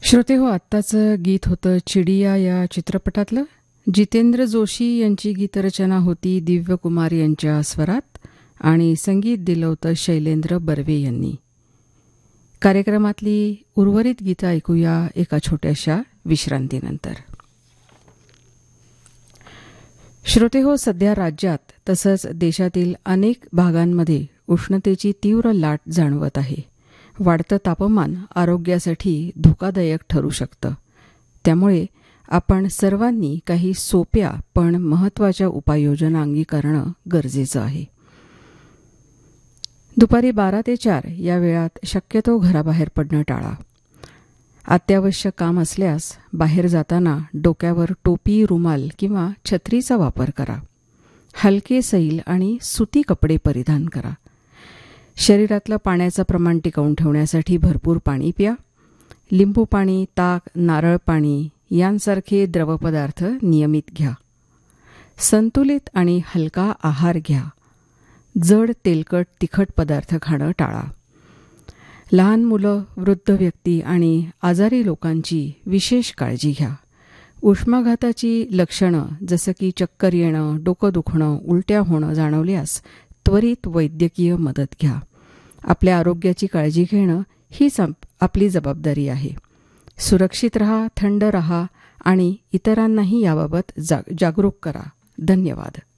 श्रोते हो, आत्ताचं गीत होतं चिडिया या चित्रपटातलं. जितेंद्र जोशी यांची गीतरचना होती दिव्य कुमार यांच्या स्वरात आणि संगीत दिलं होतं शैलेंद्र बर्वे यांनी. कार्यक्रमातली उर्वरित गीतं ऐकूया एका छोट्याशा विश्रांतीनंतर. श्रोते हो, सध्या राज्यात तसंच देशातील अनेक भागांमध्ये उष्णतेची तीव्र लाट जाणवत आहे. वाढतं तापमान आरोग्यासाठी धोकादायक ठरू शकतं. त्यामुळे आपण सर्वांनी काही सोप्या पण महत्त्वाच्या उपाययोजना अंगीकारणं गरजेचं आहे. दुपारी 12 ते 4 या वेळात शक्यतो घराबाहेर पडणं टाळा. अत्यावश्यक काम असल्यास बाहेर जाताना डोक्यावर टोपी, रुमाल किंवा छत्रीचा वापर करा. हलके सैल आणि सुती कपडे परिधान करा. शरीरातलं पाण्याचं प्रमाण टिकवून ठेवण्यासाठी भरपूर पाणी प्या. लिंबू पाणी, ताक, नारळ पाणी यांसारखे द्रवपदार्थ नियमित घ्या. संतुलित आणि हलका आहार घ्या. जड, तेलकट, तिखट पदार्थ खाणं टाळा. लहान मुलं, वृद्ध व्यक्ती आणि आजारी लोकांची विशेष काळजी घ्या. उष्माघाताची लक्षणं जसं की चक्कर येणं, डोकं दुखणं, उलट्या होणं जाणवल्यास त्वरित वैद्यकीय मदत घ्या. आपल्या आरोग्याची काळजी घेणं हीच आपली जबाबदारी आहे. सुरक्षित रहा, थंड रहा आणि इतरांनाही याबाबत जागरूक करा. धन्यवाद.